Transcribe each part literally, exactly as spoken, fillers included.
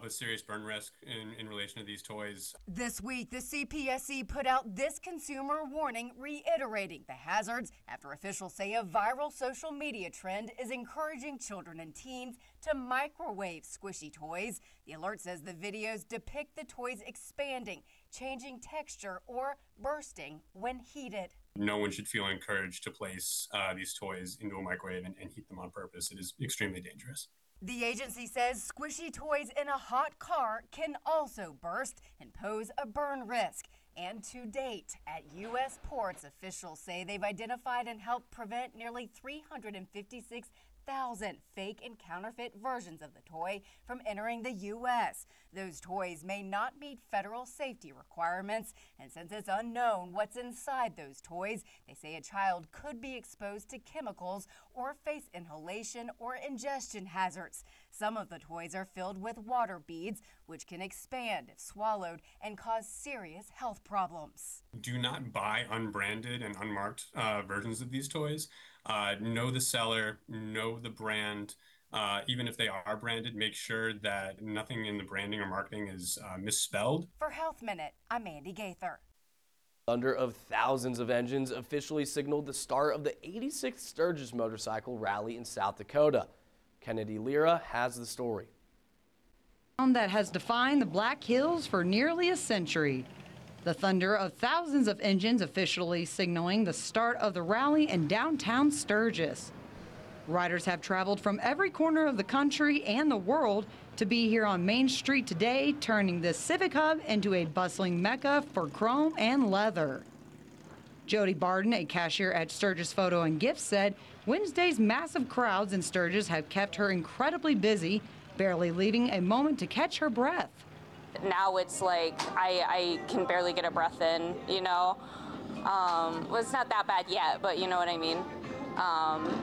a serious burn risk in, in relation to these toys. This week, the C P S C put out this consumer warning reiterating the hazards after officials say a viral social media trend is encouraging children and teens to microwave squishy toys. The alert says the videos depict the toys expanding, changing texture, or bursting when heated. No one should feel encouraged to place uh, these toys into a microwave and, and heat them on purpose. It is extremely dangerous. The agency says squishy toys in a hot car can also burst and pose a burn risk. And to date, at U S ports, officials say they've identified and helped prevent nearly three hundred fifty-six thousand fake and counterfeit versions of the toy from entering the U S Those toys may not meet federal safety requirements, and since it's unknown what's inside those toys, they say a child could be exposed to chemicals or face inhalation or ingestion hazards. Some of the toys are filled with water beads, which can expand if swallowed and cause serious health problems. Do not buy unbranded and unmarked uh, versions of these toys. Uh, know the seller, know the brand. Uh, even if they are branded, make sure that nothing in the branding or marketing is uh, misspelled. For Health Minute, I'm Mandy Gaither. Thunder of thousands of engines officially signaled the start of the eighty-sixth Sturgis Motorcycle Rally in South Dakota. Kennedy Lira has the story. That has defined the Black Hills for nearly a century. The thunder of thousands of engines officially signaling the start of the rally in downtown Sturgis. Riders have traveled from every corner of the country and the world to be here on Main Street today, turning this civic hub into a bustling mecca for chrome and leather. Jody Barden, a cashier at Sturgis Photo and Gifts, said Wednesday's massive crowds in Sturgis have kept her incredibly busy, barely leaving a moment to catch her breath. Now it's like I, I can barely get a breath in, you know. Um, well, it's not that bad yet, but you know what I mean. Um,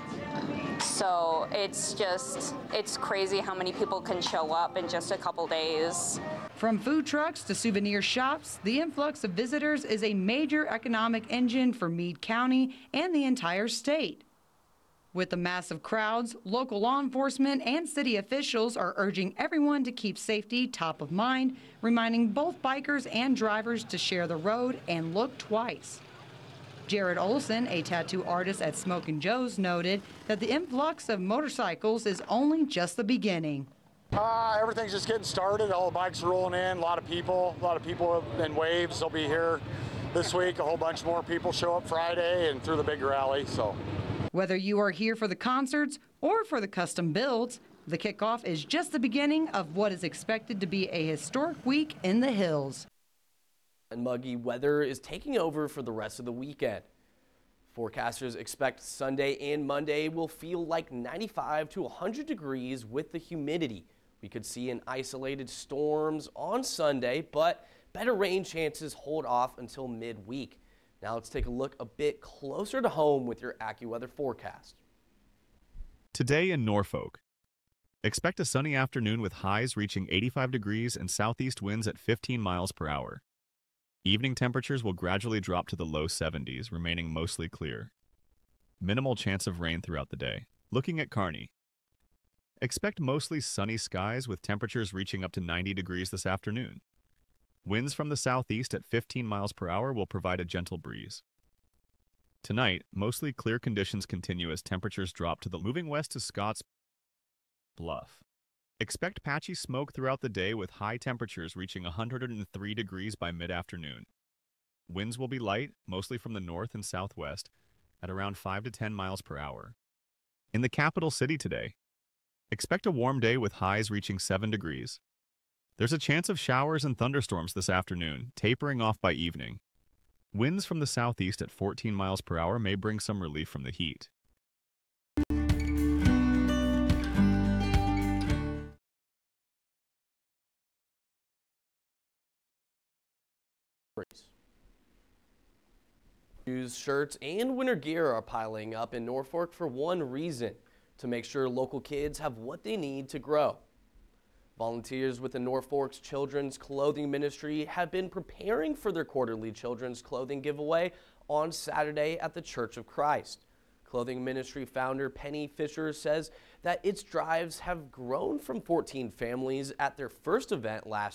so it's just, it's crazy how many people can show up in just a couple days. From food trucks to souvenir shops, the influx of visitors is a major economic engine for Meade County and the entire state. With the massive crowds, local law enforcement and city officials are urging everyone to keep safety top of mind, reminding both bikers and drivers to share the road and look twice. Jared Olson, a tattoo artist at Smokin' Joe's, noted that the influx of motorcycles is only just the beginning. Uh, everything's just getting started. All the bikes are rolling in, a lot of people, a lot of people in waves. They'll be here this week. A whole bunch more people show up Friday and through the big rally. So. Whether you are here for the concerts or for the custom builds, the kickoff is just the beginning of what is expected to be a historic week in the hills. And muggy weather is taking over for the rest of the weekend. Forecasters expect Sunday and Monday will feel like ninety-five to one hundred degrees with the humidity. We could see an isolated storms on Sunday, but better rain chances hold off until midweek. Now let's take a look a bit closer to home with your AccuWeather forecast. Today in Norfolk, expect a sunny afternoon with highs reaching eighty-five degrees and southeast winds at fifteen miles per hour. Evening temperatures will gradually drop to the low seventies, remaining mostly clear. Minimal chance of rain throughout the day. Looking at Kearney, expect mostly sunny skies with temperatures reaching up to ninety degrees this afternoon. Winds from the southeast at fifteen miles per hour will provide a gentle breeze. Tonight, mostly clear conditions continue as temperatures drop to the moving west to Scotts Bluff. Expect patchy smoke throughout the day with high temperatures reaching one hundred three degrees by mid-afternoon. Winds will be light, mostly from the north and southwest, at around five to ten miles per hour. In the capital city today, expect a warm day with highs reaching seven degrees. There's a chance of showers and thunderstorms this afternoon, tapering off by evening. Winds from the southeast at fourteen miles per hour may bring some relief from the heat. Shoes, shirts, and winter gear are piling up in Norfolk for one reason: to make sure local kids have what they need to grow. Volunteers with the Norfolk's Children's Clothing Ministry have been preparing for their quarterly children's clothing giveaway on Saturday at the Church of Christ. Clothing Ministry founder Penny Fisher says that its drives have grown from fourteen families at their first event last